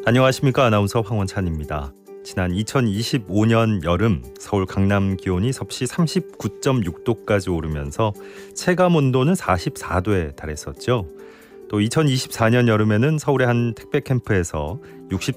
안녕하십니까. 아나운서 황원찬입니다. 지난 2025년 여름 서울 강남 기온이 섭씨 39.6도까지 오르면서 체감온도는 44도에 달했었죠. 또 2024년 여름에는 서울의 한 택배 캠프에서